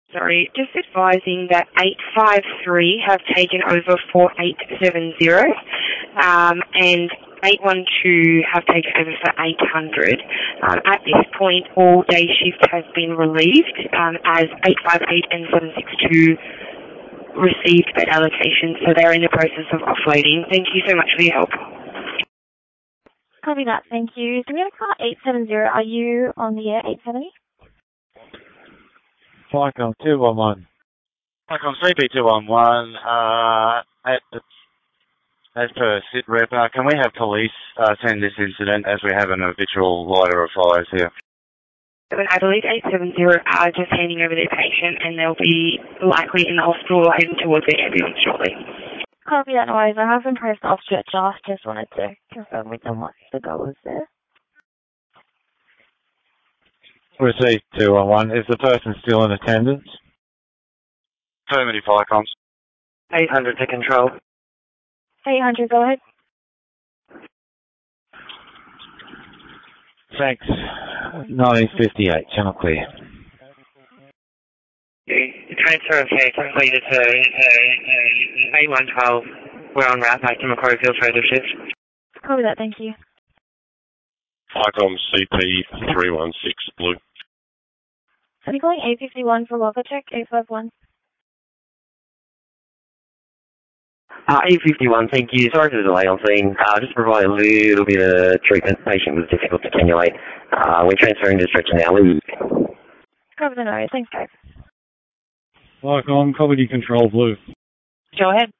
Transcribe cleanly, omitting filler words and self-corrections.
Sorry, just advising that 853 have taken over for 870, and 812 have taken over for 800. At this point, all day shift has been relieved, as 858 and 762 received bed allocation, so they're in the process of offloading. Thank you so much for your help. Copy that, thank you. So we're going to call 870. Are you on the air, 870? Flycom 211. Flycom CP211, as per SITREP, can we have police attend this incident as we have an habitual lighter of fires here? I believe 870 are just handing over their patient, and they'll be likely in the hospital heading towards the ambulance shortly. Copy that, noise. I haven't pressed off stretch off. Just wanted to confirm with them what the goal was there. Received 211. Is the person still in attendance? Affirmative, Flycoms. 800 to control. 800, go ahead. Thanks. 1958, channel clear. The transfer of care completed to 8112. We're on route back to Macquarie Field further shift. Copy that, thank you. Flycom CP316 Blue. Are you calling 851 for local check, 851? 851, thank you. Sorry for the delay on scene. Just to provide a little bit of treatment. Patient was difficult to cannulate. We're transferring to stretcher now. Copy the noise. Thanks, guys. Flycom, copy control blue. Go ahead.